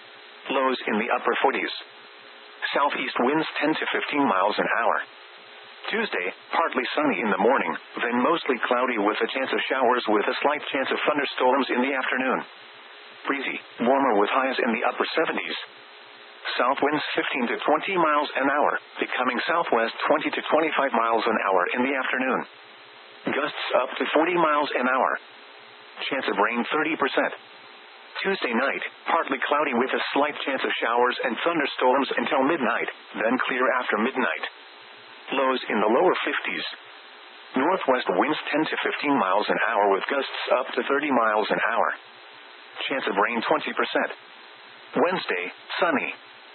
Lows in the upper forties. Southeast winds ten to fifteen miles an hour. Tuesday, partly sunny in the morning, then mostly cloudy with a chance of showers with a slight chance of thunderstorms in the afternoon. Breezy, warmer with highs in the upper seventies. South winds fifteen to twenty miles an hour, becoming southwest twenty to twenty-five miles an hour in the afternoon. Gusts up to forty miles an hour. Chance of rain thirty percent. Tuesday night, partly cloudy with a slight chance of showers and thunderstorms until midnight, then clear after midnight. Lows in the lower fifties. Northwest winds ten to fifteen miles an hour with gusts up to thirty miles an hour. Chance of rain twenty percent. Wednesday, sunny.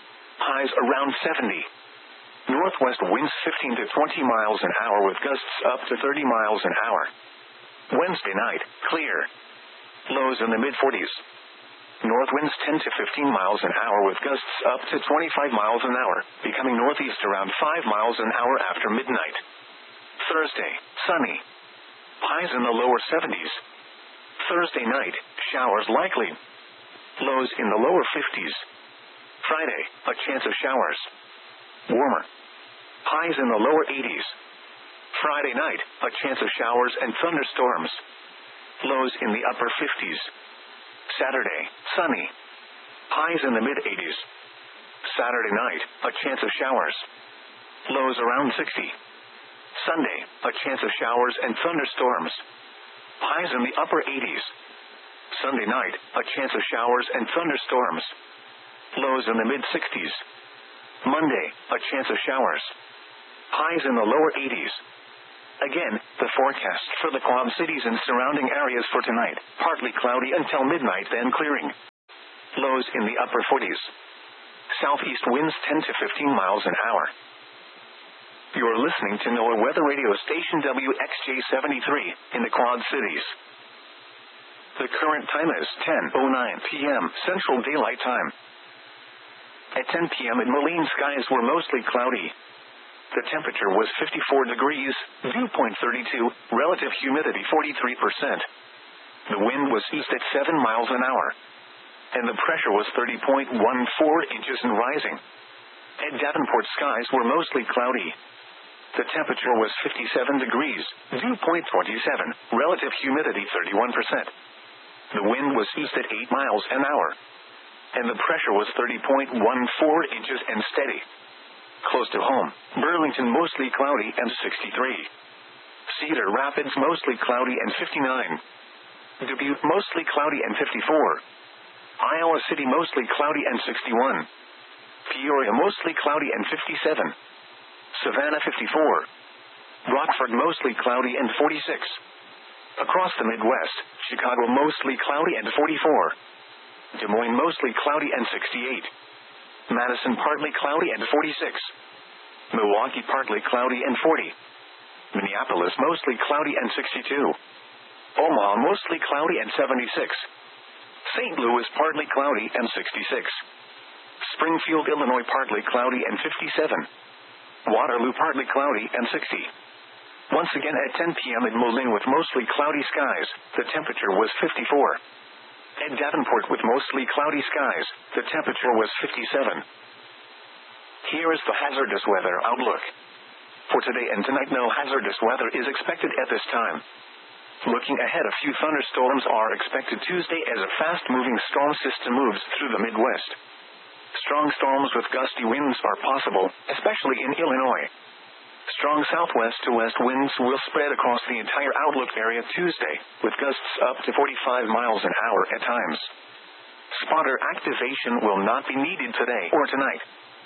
Highs around seventy. Northwest winds fifteen to twenty miles an hour with gusts up to thirty miles an hour. Wednesday night, clear. Lows in the mid forties. North winds ten to fifteen miles an hour with gusts up to twenty-five miles an hour, becoming northeast around five miles an hour after midnight. Thursday, sunny. Highs in the lower seventies. Thursday night, showers likely. Lows in the lower fifties. Friday, a chance of showers. Warmer. Highs in the lower eighties. Friday night, a chance of showers and thunderstorms. Lows in the upper fifties. Saturday, sunny. Highs in the mid-eighties. Saturday night, a chance of showers. Lows around sixty. Sunday, a chance of showers and thunderstorms. Highs in the upper eighties. Sunday night, a chance of showers and thunderstorms. Lows in the mid-sixties. Monday, a chance of showers. Highs in the lower eighties. Again, the forecast for the Quad Cities and surrounding areas for tonight, partly cloudy until midnight, then clearing. Lows in the upper forties. Southeast winds ten to fifteen miles an hour. You're listening to NOAA Weather Radio Station W X J seventy-three in the Quad Cities. The current time is ten oh nine p.m. Central Daylight Time. At ten p.m. in Moline, skies were mostly cloudy. The temperature was fifty-four degrees, dew point thirty-two, relative humidity forty-three percent. The wind was east at seven miles an hour. And the pressure was thirty point one four inches and rising. At Davenport, skies were mostly cloudy. The temperature was fifty-seven degrees, dew point twenty-seven, relative humidity thirty-one percent. The wind was east at eight miles an hour. And the pressure was thirty point one four inches and steady. Close to home, Burlington mostly cloudy and sixty-three. Cedar Rapids mostly cloudy and fifty-nine. Dubuque mostly cloudy and fifty-four. Iowa City mostly cloudy and sixty-one. Peoria mostly cloudy and fifty-seven. Savannah fifty-four. Rockford mostly cloudy and forty-six. Across the Midwest, Chicago mostly cloudy and forty-four. Des Moines mostly cloudy and sixty-eight. Madison partly cloudy and forty-six. Milwaukee partly cloudy and forty. Minneapolis mostly cloudy and sixty-two. Omaha mostly cloudy and seventy-six. Saint Louis partly cloudy and sixty-six. Springfield, Illinois partly cloudy and fifty-seven. Waterloo partly cloudy and sixty. Once again at ten p.m. in Moline with mostly cloudy skies, the temperature was fifty-four. At Davenport with mostly cloudy skies, the temperature was fifty-seven. Here is the hazardous weather outlook. For today and tonight, no hazardous weather is expected at this time. Looking ahead, a few thunderstorms are expected Tuesday as a fast-moving storm system moves through the Midwest. Strong storms with gusty winds are possible, especially in Illinois. Strong southwest to west winds will spread across the entire outlook area Tuesday, with gusts up to forty-five miles an hour at times. Spotter activation will not be needed today or tonight.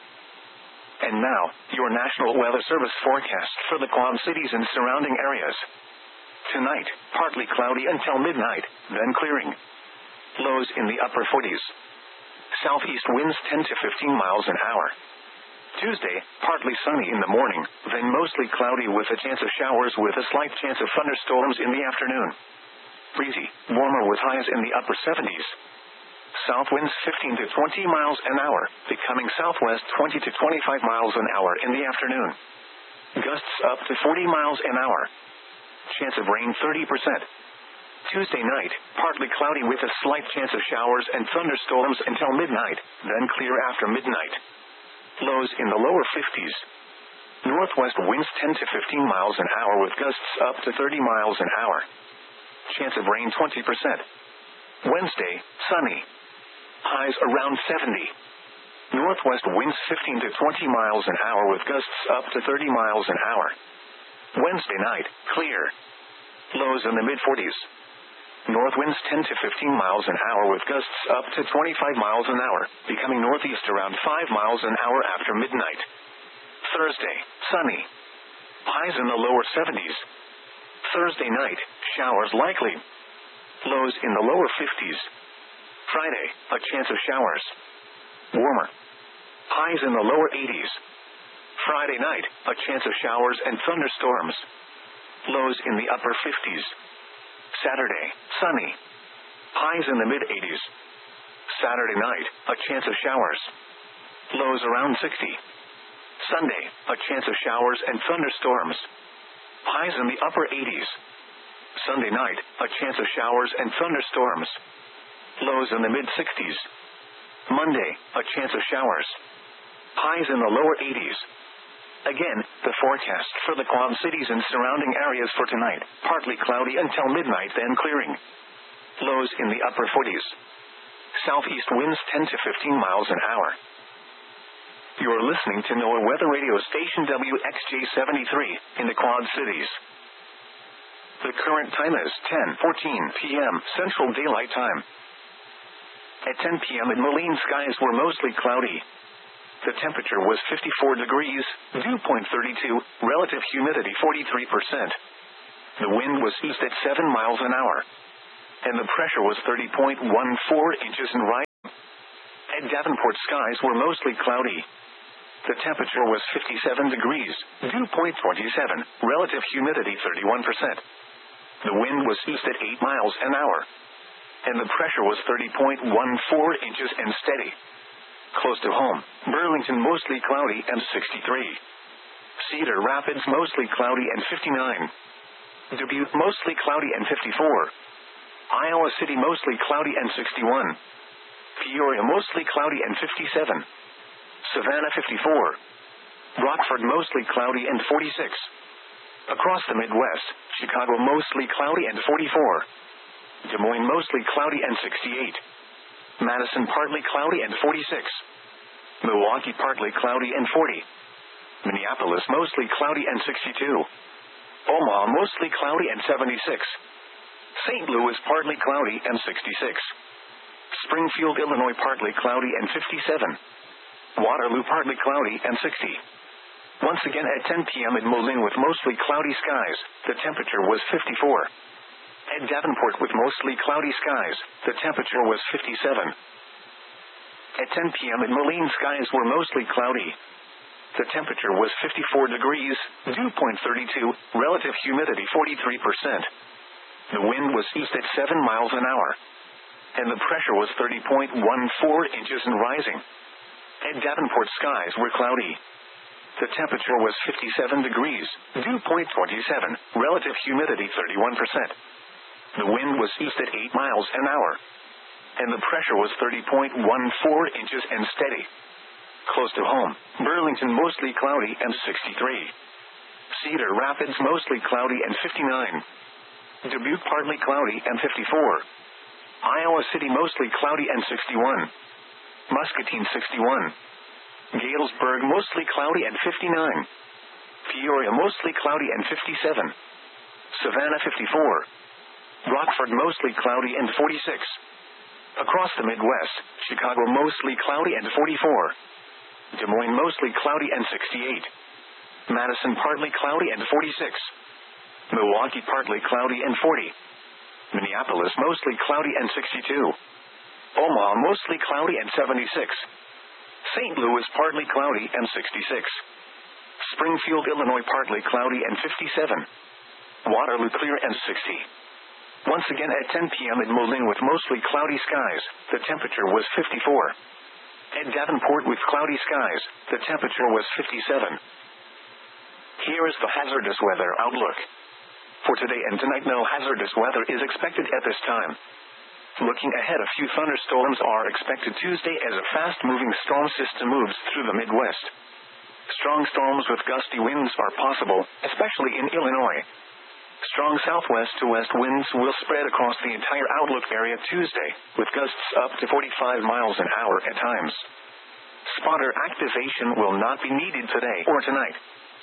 And now, your National Weather Service forecast for the Quad Cities and surrounding areas. Tonight, partly cloudy until midnight, then clearing. Lows in the upper forties. Southeast winds ten to fifteen miles an hour. Tuesday, partly sunny in the morning, then mostly cloudy with a chance of showers with a slight chance of thunderstorms in the afternoon. Breezy, warmer with highs in the upper seventies. South winds fifteen to twenty miles an hour, becoming southwest twenty to twenty-five miles an hour in the afternoon. Gusts up to forty miles an hour. Chance of rain thirty percent. Tuesday night, partly cloudy with a slight chance of showers and thunderstorms until midnight, then clear after midnight. Lows in the lower fifties. Northwest winds ten to fifteen miles an hour with gusts up to thirty miles an hour. Chance of rain twenty percent. Wednesday, sunny. Highs around seventy. Northwest winds fifteen to twenty miles an hour with gusts up to thirty miles an hour. Wednesday night, clear. Lows in the mid-forties. North winds ten to fifteen miles an hour with gusts up to twenty-five miles an hour, becoming northeast around five miles an hour after midnight. Thursday, sunny. Highs in the lower seventies. Thursday night, showers likely. Lows in the lower fifties. Friday, a chance of showers. Warmer. Highs in the lower eighties. Friday night, a chance of showers and thunderstorms. Lows in the upper fifties. Saturday, sunny. Highs in the mid-eighties. Saturday night, a chance of showers. Lows around sixty. Sunday, a chance of showers and thunderstorms. Highs in the upper eighties. Sunday night, a chance of showers and thunderstorms. Lows in the mid-sixties. Monday, a chance of showers. Highs in the lower eighties. Again, the forecast for the Quad Cities and surrounding areas for tonight, partly cloudy until midnight, then clearing. Lows in the upper forties. Southeast winds ten to fifteen miles an hour. You are listening to NOAA Weather Radio Station W X J seventy-three in the Quad Cities. The current time is ten fourteen p.m. Central Daylight Time. At ten p.m. in Moline, skies were mostly cloudy. The temperature was fifty-four degrees, dew point thirty-two, relative humidity forty-three percent. The wind was east at seven miles an hour. And the pressure was thirty point one four inches and rising. At Davenport, skies were mostly cloudy. The temperature was fifty-seven degrees, dew point twenty-seven, relative humidity thirty-one percent. The wind was east at eight miles an hour. And the pressure was thirty point one four inches and steady. Close to home, Burlington mostly cloudy and sixty-three. Cedar Rapids mostly cloudy and fifty-nine. Dubuque mostly cloudy and fifty-four. Iowa City mostly cloudy and sixty-one. Peoria mostly cloudy and fifty-seven. Savannah fifty-four. Rockford mostly cloudy and forty-six. Across the Midwest, Chicago mostly cloudy and forty-four. Des Moines mostly cloudy and sixty-eight. Madison partly cloudy and forty-six. Milwaukee partly cloudy and forty. Minneapolis mostly cloudy and sixty-two. Omaha mostly cloudy and seventy-six. Saint Louis partly cloudy and sixty-six. Springfield, Illinois partly cloudy and fifty-seven. Waterloo partly cloudy and sixty. Once again at ten p.m. in Moline with mostly cloudy skies, the temperature was fifty-four. At Davenport with mostly cloudy skies, the temperature was fifty-seven. At ten p.m. in Moline, skies were mostly cloudy. The temperature was fifty-four degrees, dew point thirty-two, relative humidity forty-three percent. The wind was east at seven miles an hour. And the pressure was thirty point one four inches and rising. At Davenport, skies were cloudy. The temperature was fifty-seven degrees, dew point twenty-seven, relative humidity thirty-one percent. The wind was east at eight miles an hour. And the pressure was thirty point one four inches and steady. Close to home, Burlington mostly cloudy and sixty-three. Cedar Rapids mostly cloudy and fifty-nine. Dubuque partly cloudy and fifty-four. Iowa City mostly cloudy and sixty-one. Muscatine sixty-one. Galesburg mostly cloudy and fifty-nine. Peoria mostly cloudy and fifty-seven. Savannah fifty-four. Rockford mostly cloudy and forty-six. Across the Midwest, Chicago mostly cloudy and forty-four. Des Moines mostly cloudy and sixty-eight. Madison partly cloudy and forty-six. Milwaukee partly cloudy and forty. Minneapolis mostly cloudy and sixty-two. Omaha mostly cloudy and seventy-six. Saint Louis partly cloudy and sixty-six. Springfield, Illinois partly cloudy and fifty-seven. Waterloo clear and sixty. Once again at ten p.m. in Moline with mostly cloudy skies, the temperature was fifty-four. At Davenport with cloudy skies, the temperature was fifty-seven. Here is the hazardous weather outlook. For today and tonight, no hazardous weather is expected at this time. Looking ahead, a few thunderstorms are expected Tuesday as a fast-moving storm system moves through the Midwest. Strong storms with gusty winds are possible, especially in Illinois. Strong southwest to west winds will spread across the entire outlook area Tuesday, with gusts up to forty-five miles an hour at times. Spotter activation will not be needed today or tonight.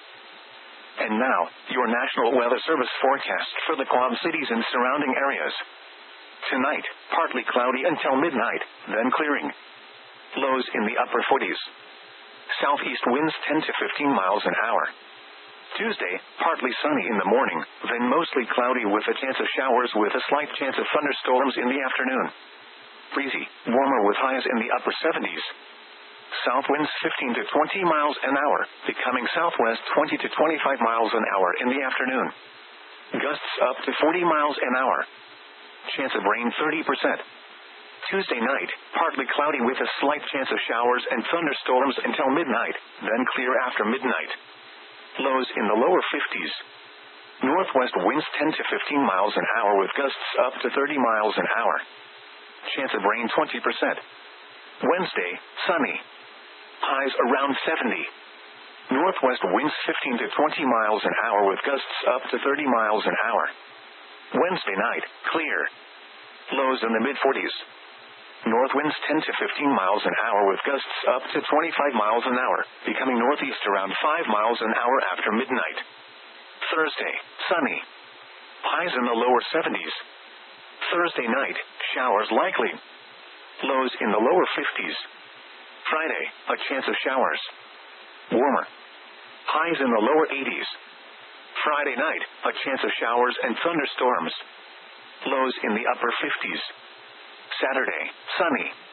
And now, your National Weather Service forecast for the Quad Cities and surrounding areas. Tonight, partly cloudy until midnight, then clearing. Lows in the upper forties. Southeast winds ten to fifteen miles an hour. Tuesday, partly sunny in the morning, then mostly cloudy with a chance of showers with a slight chance of thunderstorms in the afternoon. Breezy, warmer with highs in the upper seventies. South winds fifteen to twenty miles an hour, becoming southwest twenty to twenty-five miles an hour in the afternoon. Gusts up to forty miles an hour. Chance of rain thirty percent. Tuesday night, partly cloudy with a slight chance of showers and thunderstorms until midnight, then clear after midnight. Lows in the lower fifties. Northwest winds ten to fifteen miles an hour with gusts up to thirty miles an hour. Chance of rain twenty percent. Wednesday, sunny. Highs around seventy. Northwest winds fifteen to twenty miles an hour with gusts up to thirty miles an hour. Wednesday night, clear. Lows in the mid forties. North winds ten to fifteen miles an hour with gusts up to twenty-five miles an hour, becoming northeast around five miles an hour after midnight. Thursday, sunny. Highs in the lower seventies. Thursday night, showers likely. Lows in the lower fifties. Friday, a chance of showers. Warmer. Highs in the lower eighties. Friday night, a chance of showers and thunderstorms. Lows in the upper fifties. Saturday, sunny.